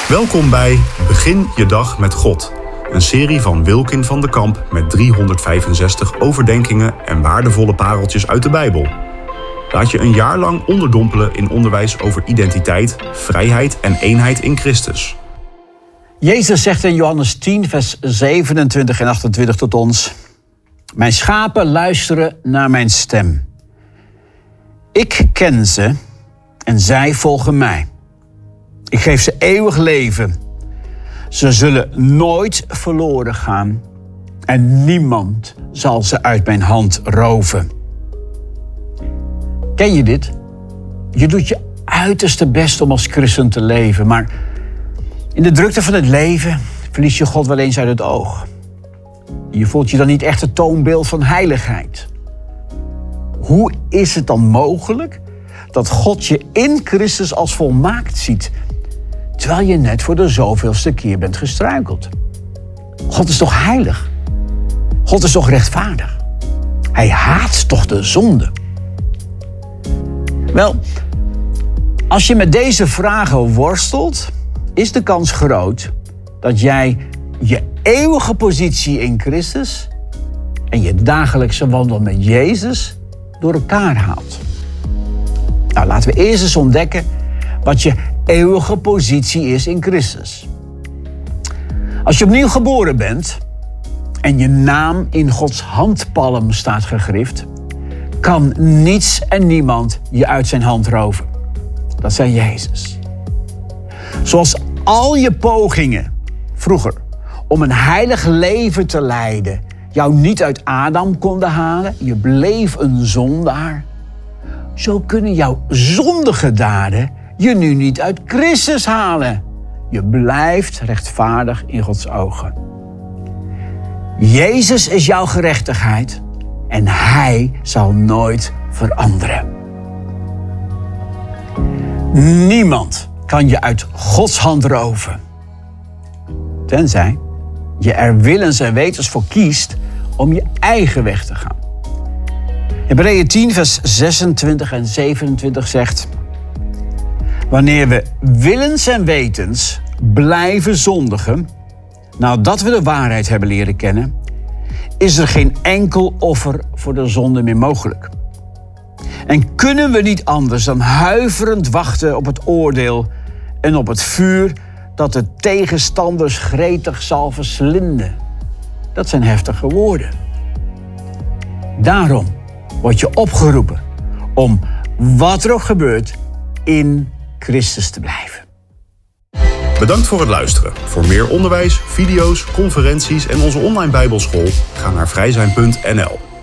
Welkom bij Begin je dag met God. Een serie van Wilkin van de Kamp met 365 overdenkingen en waardevolle pareltjes uit de Bijbel. Laat je een jaar lang onderdompelen in onderwijs over identiteit, vrijheid en eenheid in Christus. Jezus zegt in Johannes 10, vers 27 en 28 tot ons: Mijn schapen luisteren naar mijn stem. Ik ken ze en zij volgen mij. Ik geef ze eeuwig leven. Ze zullen nooit verloren gaan en niemand zal ze uit mijn hand roven. Ken je dit? Je doet je uiterste best om als christen te leven, maar in de drukte van het leven verlies je God wel eens uit het oog. Je voelt je dan niet echt het toonbeeld van heiligheid. Hoe is het dan mogelijk dat God je in Christus als volmaakt ziet, terwijl je net voor de zoveelste keer bent gestruikeld? God is toch heilig? God is toch rechtvaardig? Hij haat toch de zonde? Wel, als je met deze vragen worstelt, is de kans groot dat jij je eeuwige positie in Christus en je dagelijkse wandel met Jezus door elkaar haalt. Nou, laten we eerst eens ontdekken wat je eeuwige positie is in Christus. Als je opnieuw geboren bent en je naam in Gods handpalm staat gegrift, kan niets en niemand je uit zijn hand roven. Dat zei Jezus. Zoals al je pogingen vroeger om een heilig leven te leiden jou niet uit Adam konden halen, je bleef een zondaar, zo kunnen jouw zondige daden je nu niet uit Christus halen. Je blijft rechtvaardig in Gods ogen. Jezus is jouw gerechtigheid en Hij zal nooit veranderen. Niemand kan je uit Gods hand roven, tenzij je er willens en wetens voor kiest om je eigen weg te gaan. Hebreeën 10, vers 26 en 27 zegt: Wanneer we willens en wetens blijven zondigen, nadat we de waarheid hebben leren kennen, is er geen enkel offer voor de zonde meer mogelijk. En kunnen we niet anders dan huiverend wachten op het oordeel en op het vuur dat de tegenstanders gretig zal verslinden. Dat zijn heftige woorden. Daarom word je opgeroepen om, wat er ook gebeurt, in Christus te blijven. Bedankt voor het luisteren. Voor meer onderwijs, video's, conferenties en onze online Bijbelschool ga naar vrijzijn.nl.